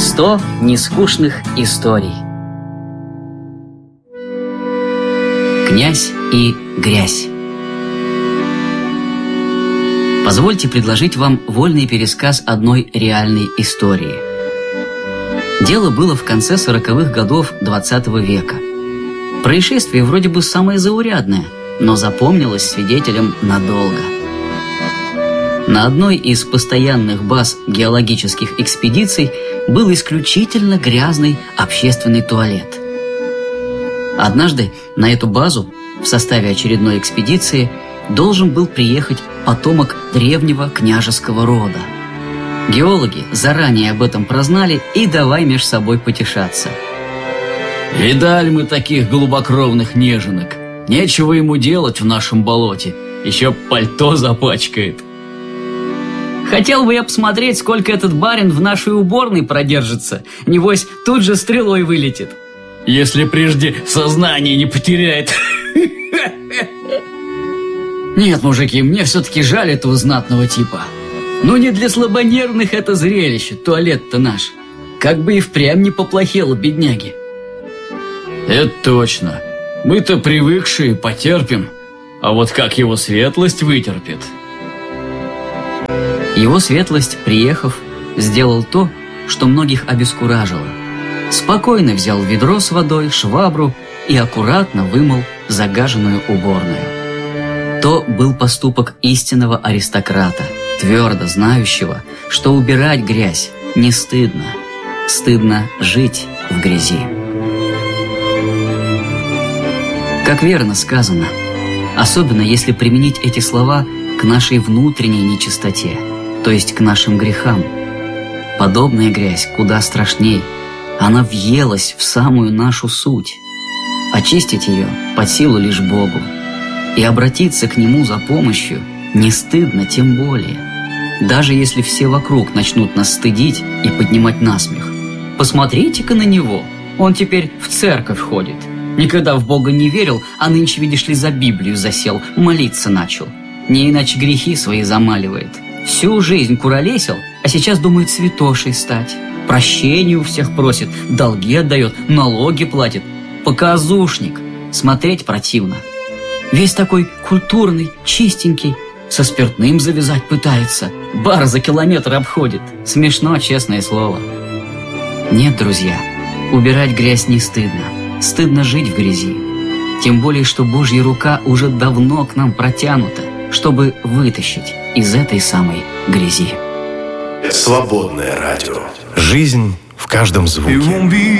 100 нескучных историй. Князь и грязь. Позвольте предложить вам вольный пересказ одной реальной истории. Дело было в конце 40-х годов 20 века. Происшествие вроде бы самое заурядное, но запомнилось свидетелем надолго. На одной из постоянных баз геологических экспедиций был исключительно грязный общественный туалет. Однажды на эту базу в составе очередной экспедиции должен был приехать потомок древнего княжеского рода. Геологи заранее об этом прознали и давай меж собой потешаться. Видали мы таких голубокровных неженок. Нечего ему делать в нашем болоте. Еще пальто запачкает. Хотел бы я посмотреть, сколько этот барин в нашей уборной продержится. Небось, тут же стрелой вылетит. Если прежде сознание не потеряет. Нет, мужики, мне все-таки жаль этого знатного типа. Ну не для слабонервных это зрелище, туалет-то наш. Как бы и впрямь не поплохело, бедняги. Это точно. Мы-то привыкшие, потерпим. А вот как его светлость вытерпит? Его светлость, приехав, сделал то, что многих обескуражило. Спокойно взял ведро с водой, швабру и аккуратно вымыл загаженную уборную. То был поступок истинного аристократа, твердо знающего, что убирать грязь не стыдно. Стыдно жить в грязи. Как верно сказано, особенно если применить эти слова к нашей внутренней нечистоте, то есть к нашим грехам. Подобная грязь куда страшней. Она въелась в самую нашу суть. Очистить ее под силу лишь Богу. И обратиться к Нему за помощью не стыдно тем более. Даже если все вокруг начнут нас стыдить и поднимать насмех. Посмотрите-ка на него, он теперь в церковь ходит. Никогда в Бога не верил, а нынче, видишь ли, за Библию засел, молиться начал. Не иначе грехи свои замаливает. Всю жизнь куролесил, а сейчас думает святошей стать. Прощения у всех просит, долги отдает, налоги платит. Показушник. Смотреть противно. Весь такой культурный, чистенький. Со спиртным завязать пытается. Бар за километр обходит. Смешно, честное слово. Нет, друзья, убирать грязь не стыдно. Стыдно жить в грязи. Тем более, что Божья рука уже давно к нам протянута, чтобы вытащить из этой самой грязи. Свободное радио. Жизнь в каждом звуке.